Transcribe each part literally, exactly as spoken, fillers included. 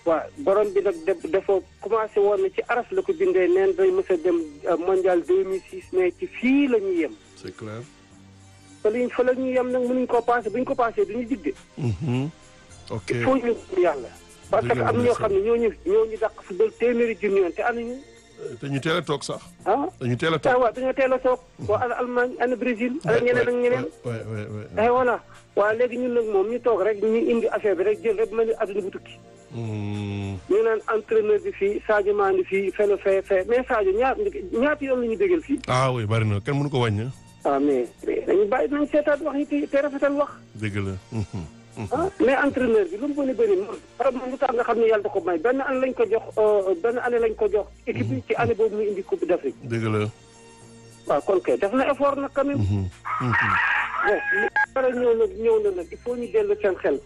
waaw borom bi nag dafa commencé woon na ci araf la ko bindee neen day mës a dem mondial deux mille six mais ci fii la ñuy yem. c'est clair. fa la ñuy fa la ñuy yem nag mënuñ koo passé bu ñu ko passé duñu digg. ok il faut ñu yàlla. parce que am ñoo xam ne ñooñu ñooñu dàq football téeméeri junni yoon te anuñu. te ñu teel a toog sax. ah dañu teel a toog waaw dañoo teel a toog. waa ana Allemagne ana Brésil. ana ñeneen ak ñeneen. oui oui oui. eh voilà waaye léegi ñun nag moom ñu toog rek ñu indi affaire bi rek jël rek mel ni adduna bu tukki. ñu naan entraîneur bi fii Sadio Mané fii fenn fee fee mais Sadio ñaar ñaata yoon la ñu déggal fii. ah oui bari na kenn mënu ko wàññi. ah mais dañu bàyyi nañ seetaat wax yi te te rafetal wax. dëgg la. ah mais entraîneur bi lu mu bëri bëri moom. par exemple lu tax nga xam ne yàlla da ko may benn année lañ ko jox benn année lañ ko jox. équipe bi ci année boobu muy indi coupe d'Afrique. dëgg la. waaw kon kay def na effort nag quand même. bon li war a ñëw nag ñëw na nag il faut ñu dellu seen xel.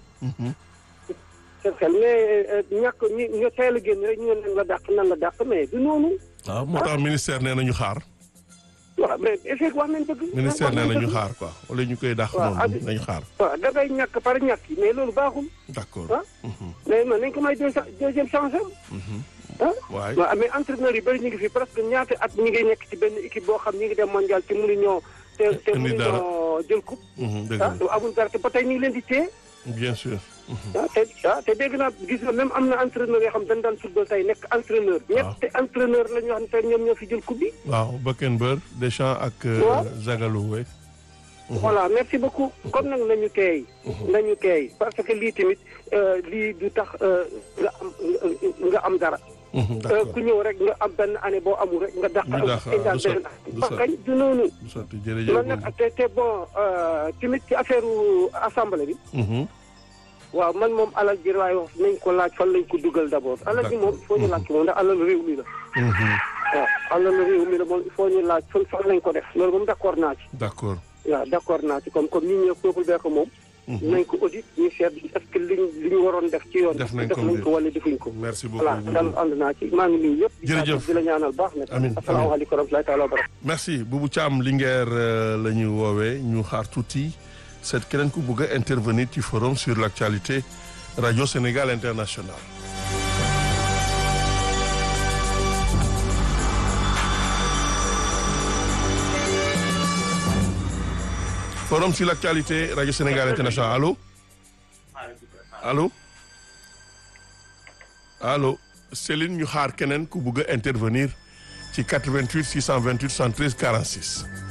seen xel mais ñàkk ñu ñu teel a génn rek ñu ne nan la dàq nan la dàq mais du noonu. waaw moo tax ministère nee nañu xaar. waaw mais effet wax nañ dëgg. ministère nee nañu xaar quoi wala ñu koy dàq noonu nañu xaar. waaw da ngay ñàkk par ñàkk yi mais loolu baaxul. d'accord. ah mais man nañ ko may deuxième chance am. ah waay waaw mais entraîneur yi bëri ñu ngi fi presque ñaata at ñu ngi nekk ci benn équipe boo xam ñu ngi dem mondial te mënuñoo. te te mënuñoo jël coupe. dëgg ah amul dara te ba tey ñu ngi leen di téye. bien sûr. ah te ah te dégg naa gis nga même am na entraîneur yoo xam dañ daan football tey nekk entraîneur. waaw ñett entraîneur la ñu wax ne tey ñoom ñoo fi jël coupe bi. waaw Beckenbauer Deschamps ak. waaw Zagallo we. voilà merci beaucoup kon nag nañu teey. nañu teey parce que lii tamit lii du tax nga am nga am dara. d'accord ku ñëw rek nga am benn année boo amul rek nga dàq. ñu dàq ah du sotti du sotti kañ du noonu. du sotti jërëjëf man nag te te bon tamit ci affaire assemblée bi. waaw man moom alal ji waaye wax nañ ko laaj fan lañ ko dugal d'abord. alal ji moom il faut ñu laaj ko moom ndax alal réew mi la. waaw alal réew mi la moom il faut ñu laaj fan fan lañ ko def loolu moom d'accord naa ci. d'accord. waaw d'accord naa ci comme comme nit ñi peuple bee ko moom. nañ ko audit ñu seet est-ce que liñ li ñu waroon def ci yoon. def nañ ko ko wala defuñ ko. merci beaucoup voilà daal ànd naa ci maa ngi nuyu ñëpp. jërëjëf di la ñaanal baax na. amiin asalaamaaleykum wa rahmatulahi taala wa barakatuh. merci Boubou Thiam Linguère la ñu woowee ñu xaar tuuti seet keneen ku bëgg a intervenir ci forum sur l'actualité Radio Sénégal International. Forum sur l'actualité Radio Sénégal International allô allô allô Céline ñu xaar keneen ku bëgg a intervenir ci quatre-vingt-huit six cent vingt-huit soixante-treize quarante-six